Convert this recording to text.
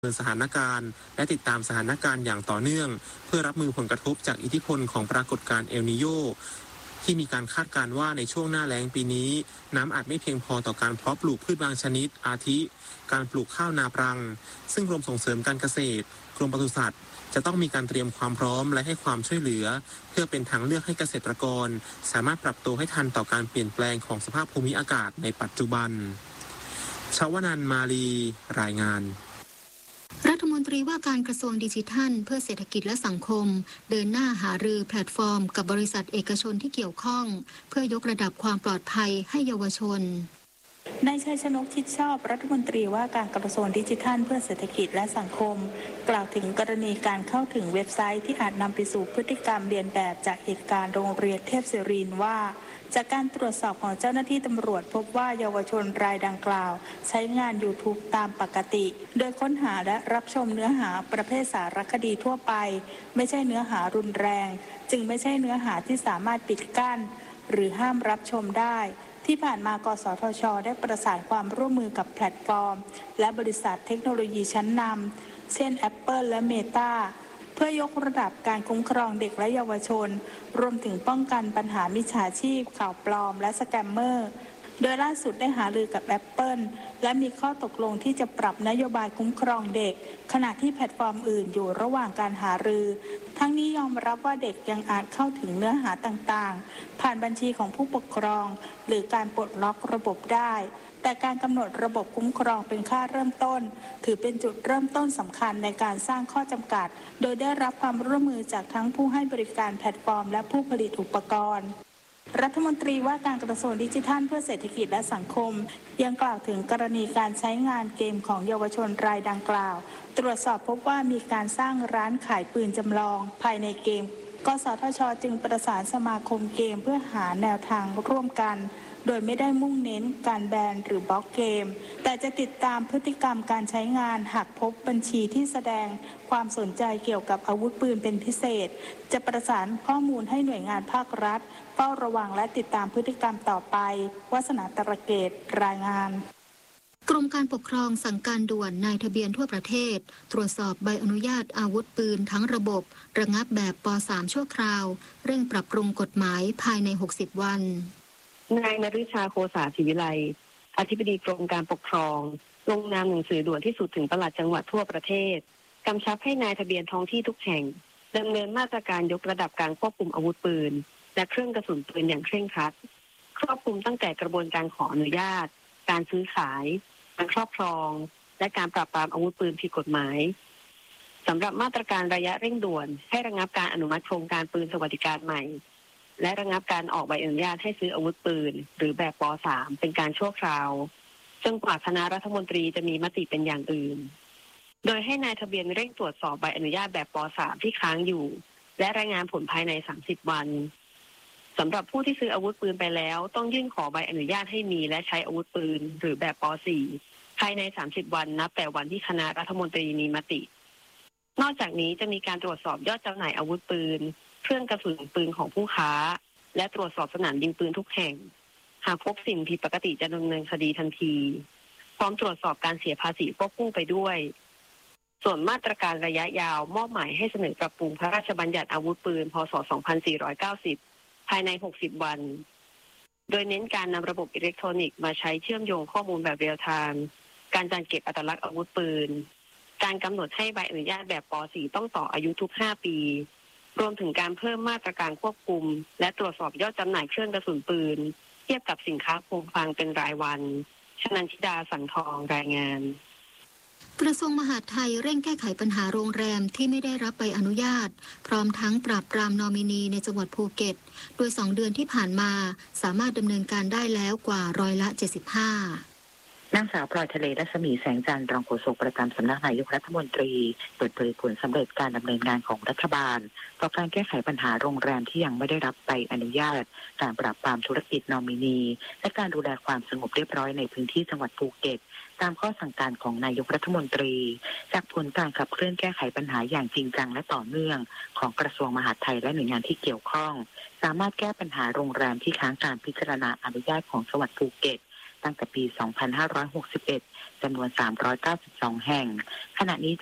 เมินสถานการณ์และติดตามสถานการณ์อย่างต่อเนื่องเพื่อรับมือผลกระทบจากอิทธิพลของปรากฏการณ์เอลนีโญที่มีการคาดการณ์ว่าในช่วงหน้าแล้งปีนี้น้ำอาจไม่เพียงพอต่อการเพาะปลูกพืชบางชนิดอาทิการปลูกข้าวนาปรังซึ่งกรมส่งเสริมการเกษตรกรมปศุสัตว์จะต้องมีการเตรียมความพร้อมและให้ความช่วยเหลือเพื่อเป็นทางเลือกให้เกษตรกรสามารถปรับตัวให้ทันต่อการเปลี่ยนแปลงของสภาพภูมิอากาศในปัจจุบันชวนันท์ มาลีรายงานรัฐมนตรีว่าการกระทรวงดิจิทัลเพื่อเศรษฐกิจและสังคมเดินหน้าหารือแพลตฟอร์มกับบริษัทเอกชนที่เกี่ยวข้องเพื่อยกระดับความปลอดภัยให้เยาวชนนายชัยชนก ชิดชอบรัฐมนตรีว่าการกระทรวงดิจิทัลเพื่อเศรษฐกิจและสังคมกล่าวถึงกรณีการเข้าถึงเว็บไซต์ที่อาจนำไปสู่พฤติกรรมเลียนแบบจากเหตุการณ์โรงเรียนเทพศิรินทร์ว่าจากการตรวจสอบของเจ้าหน้าที่ตำรวจพบว่าเยาวชนรายดังกล่าวใช้งาน YouTube ตามปกติโดยค้นหาและรับชมเนื้อหาประเภทสารคดีทั่วไปไม่ใช่เนื้อหารุนแรงจึงไม่ใช่เนื้อหาที่สามารถปิดกั้นหรือห้ามรับชมได้ที่ผ่านมากสทช.ได้ประสานความร่วมมือกับแพลตฟอร์มและบริษัทเทคโนโลยีชั้นนำเช่น Apple และ Meta เพื่อยกระดับการคุ้มครองเด็กและเยาวชนรวมถึงป้องกันปัญหามิจฉาชีพข่าวปลอมและสแกมเมอร์โดยล่าสุดได้หารือกับ Apple และมีข้อตกลงที่จะปรับนโยบายคุ้มครองเด็กขณะที่แพลตฟอร์มอื่นอยู่ระหว่างการหารือทั้งนี้ยอมรับว่าเด็กยังอาจเข้าถึงเนื้อหาต่างๆผ่านบัญชีของผู้ปกครองหรือการปลดล็อกระบบได้แต่การกำหนดระบบคุ้มครองเป็นค่าเริ่มต้นถือเป็นจุดเริ่มต้นสำคัญในการสร้างข้อจำกัดโดยได้รับความร่วมมือจากทั้งผู้ให้บริการแพลตฟอร์มและผู้ผลิตอุปกรณ์รัฐมนตรีว่าการกระทรวงดิจิทัลเพื่อเศรษฐกิจและสังคมยังกล่าวถึงกรณีการใช้งานเกมของเยาวชนรายดังกล่าวตรวจสอบพบว่ามีการสร้างร้านขายปืนจำลองภายในเกมกสทช.จึงประสานสมาคมเกมเพื่อหาแนวทางร่วมกันโดยไม่ได้มุ่งเน้นการแบนหรือบล็อกเกมแต่จะติดตามพฤติกรรมการใช้งานหากพบบัญชีที่แสดงความสนใจเกี่ยวกับอาวุธปืนเป็นพิเศษจะประสานข้อมูลให้หน่วยงานภาครัฐเฝ้าระวังและติดตามพฤติกรรมต่อไปวาสนาตระเกตรายงานกรมการปกครองสั่งการด่วนนายทะเบียนทั่วประเทศตรวจสอบใบอนุญาตอาวุธปืนทั้งระบบระงับแบบป.3 ชั่วคราวเร่งปรับปรุงกฎหมายภายใน60วันนายนฤชาโคสาศิวิไลอธิบดีกรมการปกครองลงนามหนังสือด่วนที่สุดถึงปลัดจังหวัดทั่วประเทศกำชับให้นายทะเบียนท้องที่ทุกแห่งดำเนินมาตรการยกระดับการควบคุมอาวุธปืนและเครื่องกระสุนปืนอย่างเคร่งครัดครอบคลุมตั้งแต่กระบวนการขออนุญาตการซื้อขายการครอบครองและการปราบปรามอาวุธปืนผิดกฎหมายสำหรับมาตรการระยะเร่งด่วนให้ระงับการอนุมัติโครงการปืนสวัสดิการใหม่และระงับการออกใบอนุญาตให้ซื้ออาวุธปืนหรือแบบป.3 เป็นการชั่วคราวจนกว่าคณะรัฐมนตรีจะมีมติเป็นอย่างอื่นโดยให้นายทะเบียนเร่งตรวจสอบใบอนุญาตแบบป.3 ที่ค้างอยู่และรายงานผลภายใน30วันสำหรับผู้ที่ซื้ออาวุธปืนไปแล้วต้องยื่นขอใบอนุญาตให้มีและใช้อาวุธปืนหรือแบบป.4 ภายใน30วันนับแต่วันที่คณะรัฐมนตรีมีมตินอกจากนี้จะมีการตรวจสอบยอดจำหน่ายอาวุธปืนเครื่องกระสุนปืนของผู้ค้าและตรวจสอบสนามยิงปืนทุกแห่งหากพบสิ่งผิดปกติจะดำเนินคดีทันทีพร้อมตรวจสอบการเสียภาษีควบคู่ไปด้วยส่วนมาตรการระยะยาวมอบหมายให้เสนอปรับปรุงพระราชบัญญัติอาวุธปืนพ.ศ. 2490ภายใน60วันโดยเน้นการนำระบบอิเล็กทรอนิกส์มาใช้เชื่อมโยงข้อมูลแบบเรียลไทม์การจัดเก็บอัตลักษณ์อาวุธปืนการกำหนดให้ใบอนุญาตแบบป.4 ต้องต่ออายุทุก5ปีรวมถึงการเพิ่มมาตรการควบคุมและตรวจสอบยอดจำหน่ายเครื่องกระสุนปืนเทียบกับสินค้าคงคลังเป็นรายวันชนันทิดาสังทองรายงานกระทรวงมหาดไทยเร่งแก้ไขปัญหาโรงแรมที่ไม่ได้รับใบอนุญาตพร้อมทั้งปราบปรามนอมินีในจังหวัดภูเก็ตโดย2 เดือนที่ผ่านมาสามารถดำเนินการได้แล้วกว่า75% นางสาวพลอยทะเลรัศมีแสงจันทร์รองโฆษกประจำสำนักนายกรัฐมนตรีเปิดเผยผลสำเร็จการดำเนินงานของรัฐบาลต่อการแก้ไขปัญหาโรงแรมที่ยังไม่ได้รับใบอนุญาตการปราบปรามธุรกิจนอมินีและการดูแลความสงบเรียบร้อยในพื้นที่จังหวัดภูเก็ตตามข้อสั่งการของนายกรัฐมนตรีจากผลการขับเคลื่อนแก้ไขปัญหาอย่างจริงจังและต่อเนื่องของกระทรวงมหาดไทยและหน่วยงานที่เกี่ยวข้องสามารถแก้ปัญหาโรงแรมที่ค้างการพิจารณาอนุญาตของจังหวัดภูเก็ตตั้งแต่ปี 2561 จำนวน 392 แห่งขณะนี้